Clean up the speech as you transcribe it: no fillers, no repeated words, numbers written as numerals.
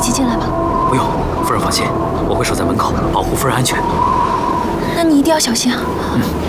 起进来吧？ 不用，夫人放心，我会守在门口，保护夫人安全。 那你一定要小心啊！ 嗯。